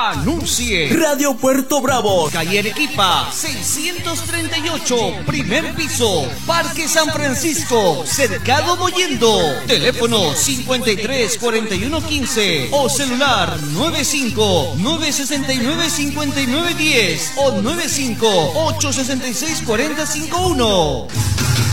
Anuncie. Radio Puerto Bravo, calle Arequipa, 638, primer piso, Parque San Francisco, Cercado Mollendo. Teléfono 53 41 15 o celular 95 969 59 10 o 95 866 40 51.